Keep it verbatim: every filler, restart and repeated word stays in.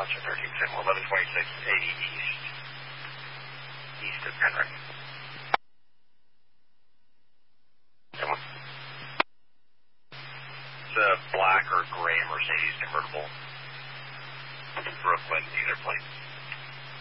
Roger, thirteen percent, eleven twenty-six, eighty east, east of Penryn. Come on. It's a black or gray Mercedes convertible. Brooklyn, either place.